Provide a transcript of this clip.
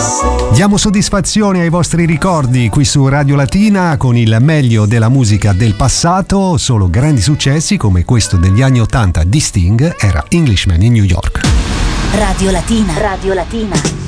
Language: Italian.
Diamo soddisfazione ai vostri ricordi qui su Radio Latina con il meglio della musica del passato, solo grandi successi come questo degli anni 80 di Sting, era Englishman in New York. Radio Latina. Radio Latina.